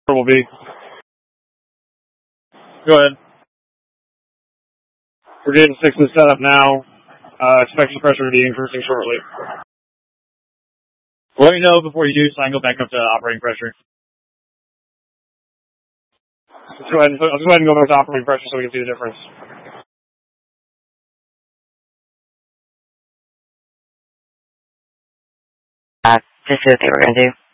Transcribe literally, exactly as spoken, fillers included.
will be. Go ahead. We're getting sixes set up now. Uh, expect the pressure to be increasing shortly. Let me know before you do, so I can go back up to operating pressure. Let's go ahead and, let's go ahead and go back to operating pressure so we can see the difference. Uh, this is what they were going to do.